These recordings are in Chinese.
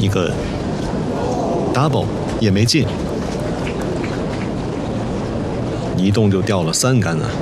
一个 double 也没进，移动就掉了3杆啊！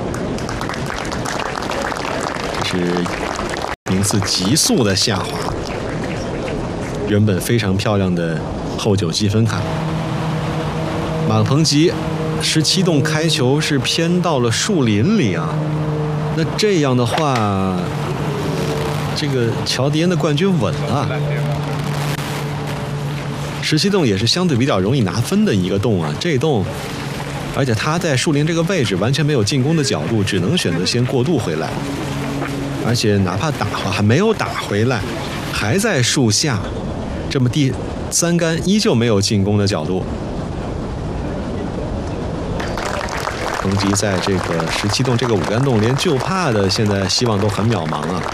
这是名次急速的下滑，原本非常漂亮的后9积分卡。马克彭吉17洞开球是偏到了树林里啊，那这样的话，这个乔迪恩的冠军稳了。17洞也是相对比较容易拿分的一个洞啊，这一洞，而且他在树林这个位置完全没有进攻的角度，只能选择先过渡回来，而且哪怕还没有打回来，还在树下，这么第3杆依旧没有进攻的角度。彭吉在这个17洞这个5杆洞连就怕的现在希望都很渺茫啊。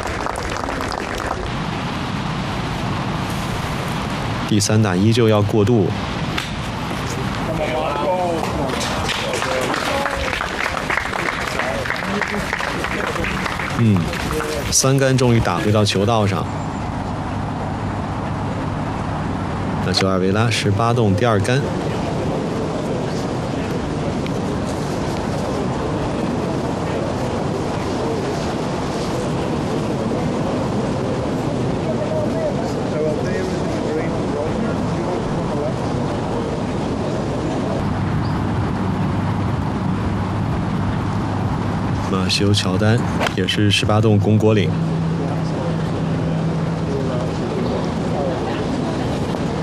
第3打依旧要过渡，3杆终于打回到球道上。那就阿维拉18洞第2杆。马修·乔丹也是18洞攻果岭。